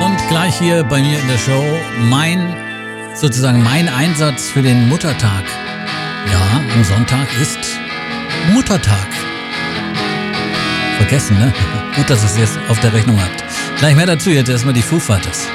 Und gleich hier bei mir in der Show mein Einsatz für den Muttertag. Ja, am Sonntag ist Muttertag. Vergessen, ne? Gut, dass ihr es jetzt auf der Rechnung habt. Gleich mehr dazu, jetzt erstmal die Foo Fighters.